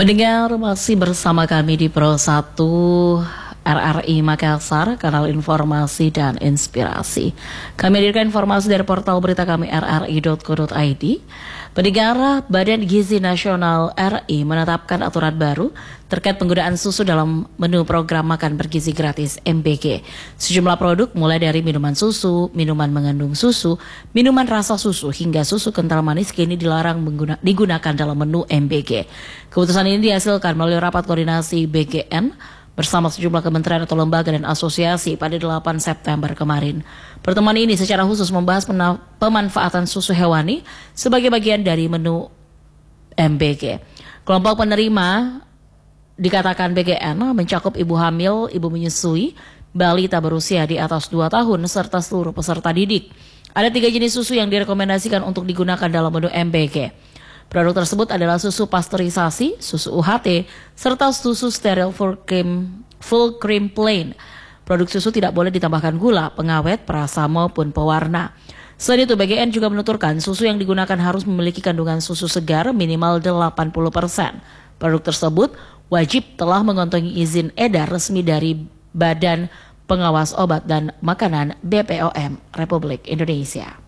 Pendengar masih bersama kami di Pro 1 RRI Makassar, kanal informasi dan inspirasi. Kami hadirkan informasi dari portal berita kami rri.co.id. Pendengar, Badan Gizi Nasional RI menetapkan aturan baru terkait penggunaan susu dalam menu program makan bergizi gratis MBG. Sejumlah produk mulai dari minuman susu, minuman mengandung susu, minuman rasa susu hingga susu kental manis kini dilarang digunakan dalam menu MBG. Keputusan ini dihasilkan melalui rapat koordinasi BGN bersama sejumlah kementerian atau lembaga dan asosiasi pada 8 September kemarin. Pertemuan ini secara khusus membahas pemanfaatan susu hewani sebagai bagian dari menu MBG. Kelompok penerima dikatakan BGN mencakup ibu hamil, ibu menyusui, balita berusia di atas 2 tahun, serta seluruh peserta didik. Ada 3 jenis susu yang direkomendasikan untuk digunakan dalam menu MBG. Produk tersebut adalah susu pasteurisasi, susu UHT, serta susu steril full cream plain. Produk susu tidak boleh ditambahkan gula, pengawet, perasa maupun pewarna. Selain itu, BGN juga menuturkan susu yang digunakan harus memiliki kandungan susu segar minimal 80%. Produk tersebut wajib telah mengantongi izin edar resmi dari Badan Pengawas Obat dan Makanan BPOM Republik Indonesia.